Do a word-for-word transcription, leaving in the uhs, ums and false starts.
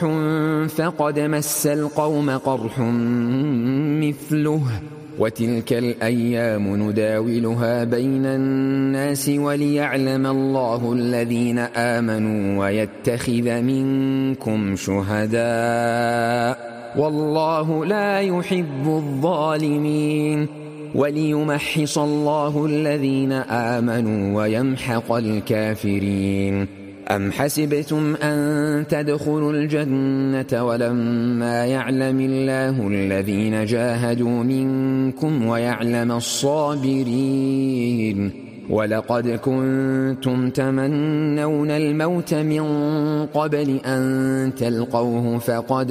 قرح فقد مس القوم قرح مثله وتلك الأيام نداولها بين الناس وليعلم الله الذين آمنوا ويتخذ منكم شهداء والله لا يحب الظالمين وليمحص الله الذين آمنوا ويمحق الكافرين. أم حسبتم أن تدخلوا الجنة ولما يعلم الله الذين جاهدوا منكم ويعلم الصابرين ولقد كنتم تمنون الموت من قبل أن تلقوه فقد